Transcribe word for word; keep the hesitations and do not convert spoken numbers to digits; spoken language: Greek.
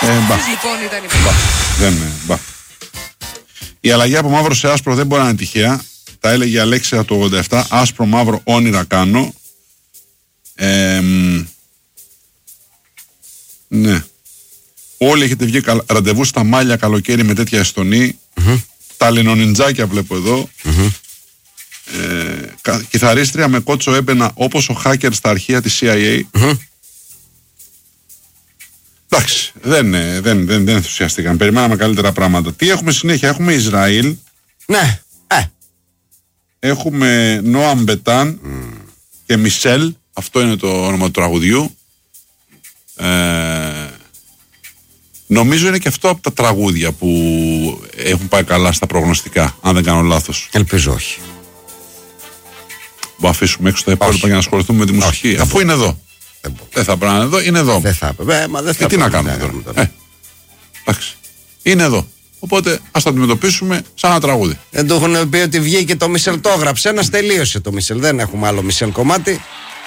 μπα. Λοιπόν ήταν η μπα. Δεν είναι, μπα. Η αλλαγή από μαύρο σε άσπρο δεν μπορεί να είναι τυχαία. Τα έλεγε η Αλέξια το ογδόντα επτά. Άσπρο μαύρο όνειρα κάνω. Ε, ναι. Όλοι έχετε βγει ραντεβού στα μάλια καλοκαίρι με τέτοια εστονή. Mm-hmm. Τα λινονιντζάκια βλέπω εδώ. Mm-hmm. Ε, κιθαρίστρια με κότσο έμπαινα όπως ο hacker στα αρχεία της σι άι έι. Mm-hmm. Εντάξει, δεν, δεν, δεν, δεν ενθουσιαστήκαν. Περιμέναμε καλύτερα πράγματα. Τι έχουμε συνέχεια? Έχουμε Ισραήλ. Ναι. Ε. Έχουμε Νόαμ Μπετάν mm. και Μισελ. Αυτό είναι το όνομα του τραγουδιού. Ε, νομίζω είναι και αυτό από τα τραγούδια που έχουν πάει καλά στα προγνωστικά, αν δεν κάνω λάθος. Ελπίζω όχι. Μπορούμε αφήσουμε έξω τα υπόλοιπα για να ασχοληθούμε με τη μουσική. Όχι, αφού είναι εδώ. Δεν, δεν θα πρέπει να είναι εδώ, είναι εδώ. Δεν θα έπρεπε. Μα δεν θα ε, τι να κάνουμε τώρα. τώρα. Ε, εντάξει. Είναι εδώ. Οπότε ας το αντιμετωπίσουμε σαν ένα τραγούδι. Δεν του έχουν πει ότι βγήκε το Μισελ, το έγραψε. Ένας τελείωσε το Μισελ. Δεν έχουμε άλλο Μισελ κομμάτι.